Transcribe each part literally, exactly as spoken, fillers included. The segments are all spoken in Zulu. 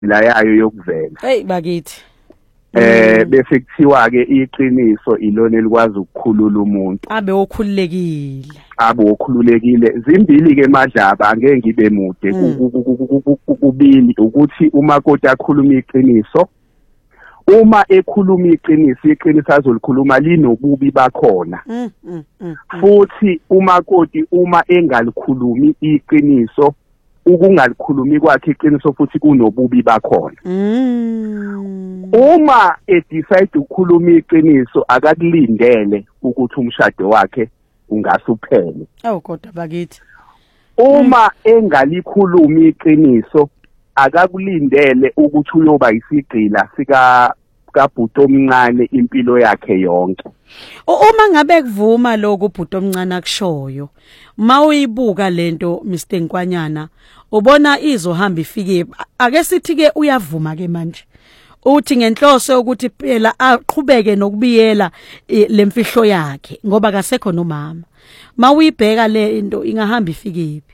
la yayo yokuvela. Hey bakithi. Eh bese kuthiwa ke iqiniso ilona elikwazi ukukhulula umuntu. Abe okhululekile. Abe okhululekile. Zimbili ke Madlaba angeke ngibe mude kubili ukuthi umakoti akhuluma iqiniso. Uma ekhuluma iqiniso iqiniso azolikhuluma linobubi bakhona. Futhi umakoti uma engalikhulumi iqiniso ukungalikhulumi kwakhe iqiniso futhi kunobubi bakhona. Uma edecide ukukhuluma iqiniso akakulindele ukuthi umshado wakhe ungasuphele. Awu kodwa bakithi. Uma engalikhulumi iqiniso akakulindele ukuthi uyoba isigqila sika kabhuti omncane impilo yakhe yonke. Uma ngabe kuvuma lokho ubhuti omncane akushoyo, mawuyibuka lento Mister Nkwanyana, ubona izohamba ifike. Ake sithi ke uyavuma ke manje. Uthi ngenhloso ukuthi phela aqhubeke nokubiyela lemfihlo yakhe ngoba kasekho nomama. Mawuyibheka le into ingahamba ifike iphi?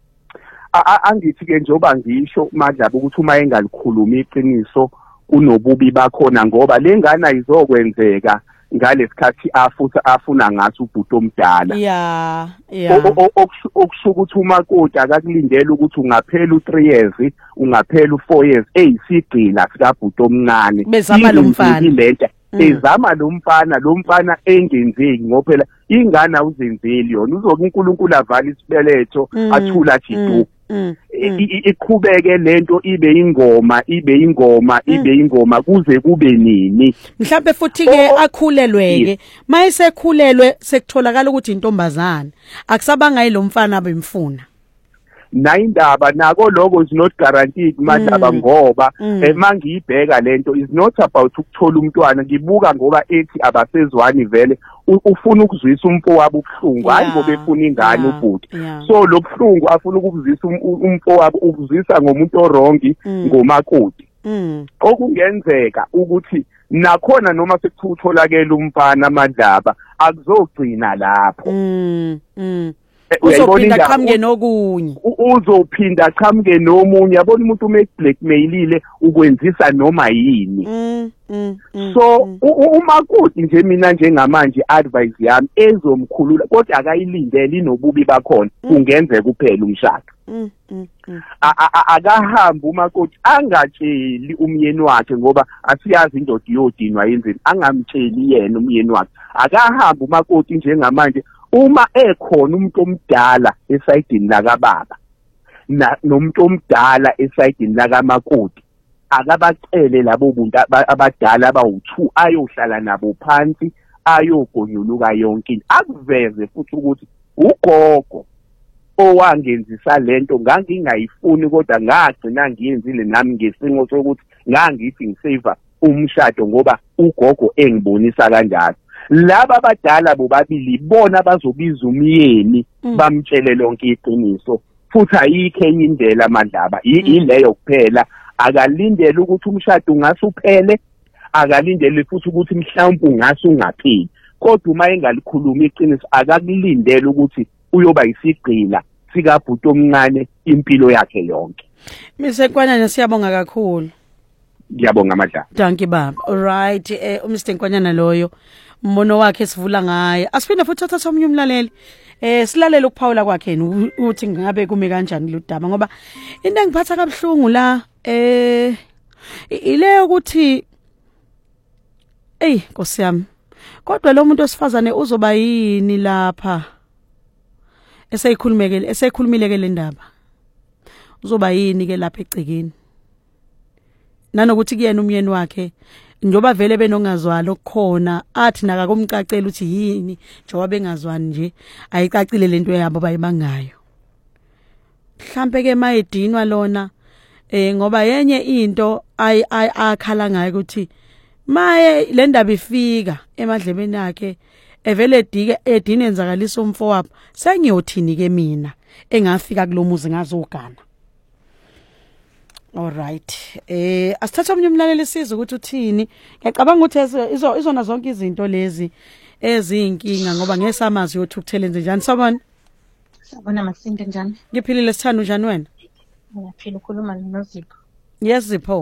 Angithi ke njoba ngisho Madlaba ukuthi uma engalikhuluma iqiniso kunobubi bakhona ngoba lengane izokwenzeka ngalesikhathi afuthi afuna ngathi ubhuti omdala. Yeah, yeah. Okusho ukuthi umakoti akakulindela ukuthi ungaphela u-three years, ungaphela u-four years eyisigqila sikabhuti omncane. Bezama lo mfana. Lento ezama lo mfana, lo mfana engenzeki ngophela ingane awuzenzeli yona. Uzoke uNkulunkulu avala isibeletho athula jidu. Iqhubeke lento ibe ingoma ibe ingoma ibe ingoma kuze kube nini. Mhlawumbe futhi ke akhulelweke mayisekhulelwe sekutholakala ukuthi intombazana akusabanga yilo mfana abemfuna. Nayindaba nako lokho is not guaranteed Madlaba ngoba emangiyibheka lento is not about ukuthola umntwana ngibuka ngoba ethi abasezwani vele ufuna ukuzwisa umfowabo ubuhlungu hayi ngoba efuna ingane ubhuti. So lobuhlungu afuna ukuzwisa umfowabo ubuzisa ngomuntu orongi ngomakoti. Okungenzeka ukuthi nakhona noma sekutholakala umfana Madlaba akuzogcina lapho. Uzophinda qhamuke nokunye. Uzophinda qhamuke nomunye yabona umuntu uma blackmailile ukwenzisa noma yini. So umakoti nje mina njengamanje advice yami ezomkhulula kodwa akayilindele inobubi bakhona kungenzeka kuphela umshado. Akahamba umakoti angatsheli umyeni wakhe ngoba asiyazi indoda iyodinwa yenzeni angamtsheli yena umyeni wakhe. Akahamba umakoti njengamanje uma ekhona umuntu omdala esayidini laka baba na nomuntu omdala esayidini laka makoti akabacele labo buntu abadala abawu two ayohlala nabo phansi ayogonyuluka yonke akuveze futhi ukuthi ugogo owangenzisa lento ngangingayifuni kodwa ngagcina ngiyenzile nami ngesingo sokuthi ngangithi ngiseva umshado ngoba ugogo engibonisa kanjalo. Laba abadala bobabili bona bazobiza umyeni bamtshele lonke iqiniso futhi ayikho enye indlela Madlaba ileyo kuphela. Akalindele ukuthi umshado ungasuphele, akalindele futhi ukuthi mhlawumbe ungase ungapheli kodwa uma engalikhuluma iqiniso akakulindele ukuthi uyoba isigqila sikabhuti omncane impilo yakhe yonke. Mister Nkwanyana siyabonga kakhulu. Ngiyabonga Madlaba. Thank you baba. Alright, eh uMister Nkwanyana loyo mmono wakhe sivula ngaye. Asiphinde futhi uthatha omnye umlaleli. Eh silalela ukuphawula kwakhe uthi ngabe kume kanjani lo daba ngoba into engiphatha kabuhlungu la eh ile ukuthi ey Nkosi yami kodwa lo muntu osifazane uzoba yini lapha eseyikhulumeke eseyikhulumile ke le ndaba uzoba yini ke lapha egcikeni nanokuthi kuyena umyeni wakhe njoba vele benongazwala okukhona athi naka kumcacela uthi yini njoba bengazwani nje ayicacile lento yabo bayibangayo mhlambe ke mayedinwa lona eh ngoba yenye into ay akhala ngayo ukuthi maye le ndaba ifika emadlebeni yakhe evele edike edine enzakalisa umfowabo sengiyothini ke mina engafika kulomuzi ngazogana. All right. Eh asithatha omnye umlaleli sizwe ukuthi uthini. Ngiyacabanga ukuthi izo izona zonke izinto lezi eziyinkinga ngoba ngesamazi yothi ukutheleze njani sabona? Sabona Masinde njani? Ngiphilile sithando njani wena? Ngiyaphila ukhuluma noZipho. Yes Zipho.